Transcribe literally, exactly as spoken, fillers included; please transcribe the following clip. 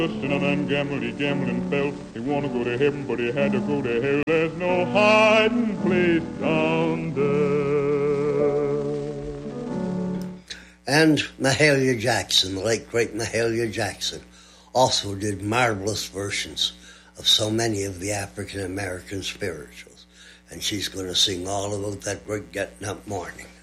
And a man gambled, he gambled and fell. He wanted to go to heaven, but he had to go to hell. There's no hiding place down there. And Mahalia Jackson, the late great Mahalia Jackson, also did marvelous versions of so many of the African American spirituals. And she's going to sing all about that great getting up morning.